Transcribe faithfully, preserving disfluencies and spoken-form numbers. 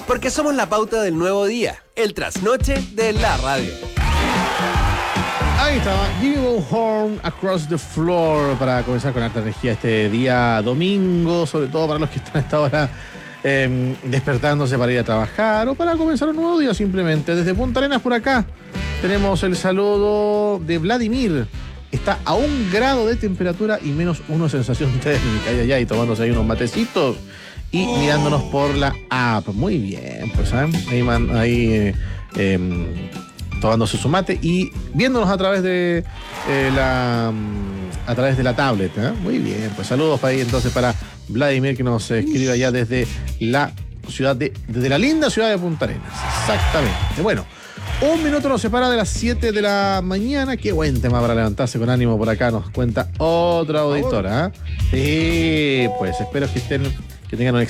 Porque somos la pauta del nuevo día, el trasnoche de la radio. Ahí estaba, Give Horn Across the Floor, para comenzar con alta energía este día domingo, sobre todo para los que están a esta hora eh, despertándose para ir a trabajar o para comenzar un nuevo día simplemente. Desde Punta Arenas por acá tenemos el saludo de Vladimir. Está a un grado de temperatura y menos uno sensación térmica. Ay, ay, ay, tomándose ahí unos matecitos y mirándonos por la app. Muy bien, pues, ¿eh? Ahí, man, ahí eh, eh, tomándose su mate y viéndonos a través de eh, la a través de la tablet, ¿eh? Muy bien, pues saludos para ahí entonces para Vladimir, que nos escribe allá desde la ciudad de, desde la linda ciudad de Punta Arenas. Exactamente. Bueno, un minuto nos separa de las siete de la mañana. Qué buen tema para levantarse con ánimo por acá, nos cuenta otra auditora, ¿eh? Sí, pues espero que estén, que tengan un